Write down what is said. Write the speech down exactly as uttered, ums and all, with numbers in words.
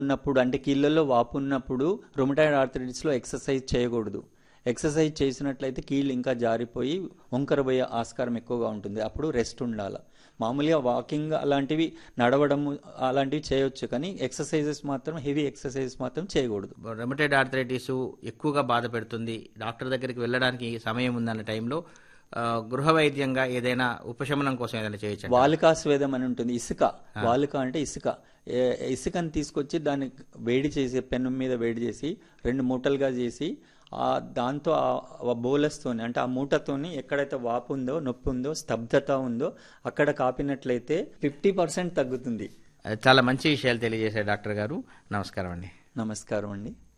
ఉన్నప్పుడు అంటే కీళ్ళల్లో వాపు ఉన్నప్పుడు రొమటాయిడ్ ఆర్థరైటిస్లో ఎక్సర్సైజ్ చేయకూడదు. ఎక్సర్సైజ్ చేసినట్లయితే కీళ్ళు ఇంకా జారిపోయి వంకరబోయే ఆస్కారం ఎక్కువగా ఉంటుంది. అప్పుడు రెస్ట్ ఉండాలి. మామూలుగా వాకింగ్ అలాంటివి నడవడం అలాంటివి చేయొచ్చు, కానీ ఎక్సర్సైజెస్ మాత్రం హెవీ ఎక్సర్సైజెస్ మాత్రం చేయకూడదు. రొమటైడ్ ఆర్థరైటిస్ ఎక్కువగా బాధ పెడుతుంది, డాక్టర్ దగ్గరికి వెళ్ళడానికి సమయం ఉందన్న టైంలో ఆ, గృహ వైద్యంగా ఏదైనా ఉపశమనం కోసం ఏదైనా చేయొచ్చు? వాలికా స్వేదం అని ఉంటుంది. ఇసుక, వాలిక అంటే ఇసుక. ఏ- ఇసుకని తీసుకొచ్చి దాన్ని వేడి చేసి పెన్ను మీద వేడి చేసి రెండు మూటలుగా చేసి ఆ దాంతో ఆ బోలస్తోని అంటే ఆ మూటతోని ఎక్కడైతే వాపు ఉందో, నొప్పి ఉందో, స్తబ్దత ఉందో అక్కడ కాపినట్లయితే ఫిఫ్టీ పర్సెంట్ తగ్గుతుంది. చాలా మంచి విషయాలు తెలియజేశారు డాక్టర్ గారు. నమస్కారం అండి. నమస్కారం అండి.